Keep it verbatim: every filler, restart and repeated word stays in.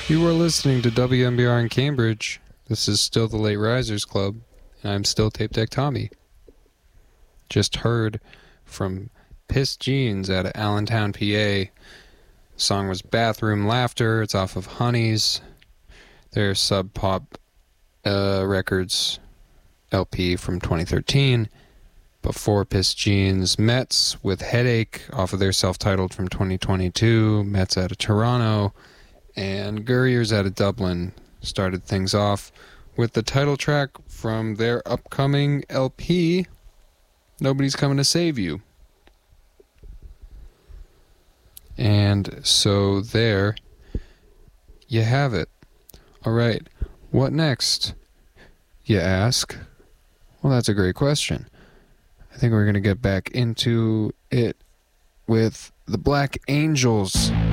You are listening to W M B R in Cambridge. This is still the Late Risers Club, and I'm still Tape Deck Tommy. Just heard from Piss Jeans out of Allentown, P A. The song was Bathroom Laughter. It's off of Honeys, their Sub Pop uh, Records L P from twenty thirteen. Before Piss Jeans, Mets with Headache off of their self-titled from twenty twenty-two. Mets out of Toronto. And Gurriers out of Dublin started things off with the title track from their upcoming L P, Nobody's Coming to Save You. And so there you have it. All right, what next, you ask? Well, that's a great question. I think we're going to get back into it with the Black Angels.